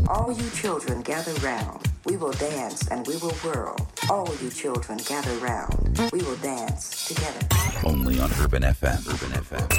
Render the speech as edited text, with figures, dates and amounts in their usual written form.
All you children gather round. We will dance and we will whirl. All you children gather round. We will dance together. Only on Urban FM. Urban FM.